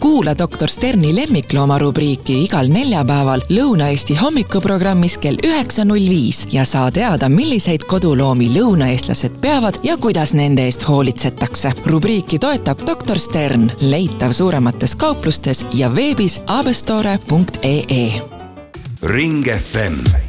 Kuula Dr. Sterni lemmiklooma rubriiki igal neljapäeval Lõuna-Eesti hommikuprogrammis kell 9.05 ja saa teada, milliseid koduloomi lõunaeestlased peavad ja kuidas nende eest hoolitsetakse. Rubriiki toetab Dr. Stern, leitav suuremates kauplustes ja veebis abestore.ee. Ring FM